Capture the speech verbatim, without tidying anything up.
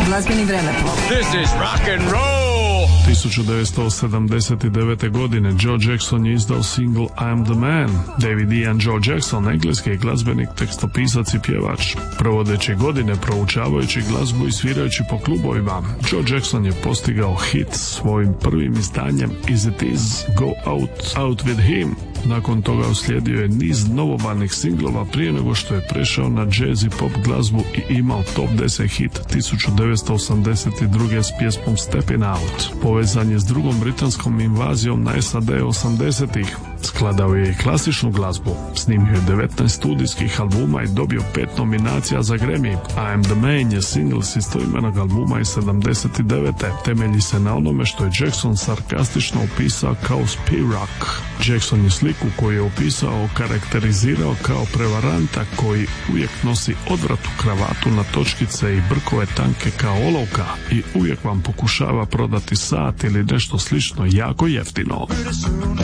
glazbeni vremeplov. This is rock and roll! tisuću devetsto sedamdeset devete. godine Joe Jackson je izdao single I'm the Man. David Ian Joe Jackson, engleski glazbenik, tekstopisac i pjevač. Provodeći godine proučavajući glazbu i svirajući po klubovima, Joe Jackson je postigao hit svojim prvim izdanjem Is It Is, Go Out, Out With Him. Nakon toga uslijedio je niz novobanih singlova prije nego što je prešao na jazz i pop glazbu i imao top deset hit tisuću devetsto osamdeset druge. s pjesmom Steppin' Out. Povezan je s drugom britanskom invazijom na S A D osamdesetih. Skladao je i klasičnu glazbu. Snimio je devetnaest studijskih albuma i dobio pet nominacija za Grammy. I'm the Man je single s istoimenog albuma iz sedamdeset devete. Temelji se na onome što je Jackson sarkastično opisao kao speed rock. Jackson je sliku koju je opisao karakterizirao kao prevaranta koji uvijek nosi odvratu kravatu na točkice i brkove tanke kao olovka i uvijek vam pokušava prodati sat ili nešto slično jako jeftino.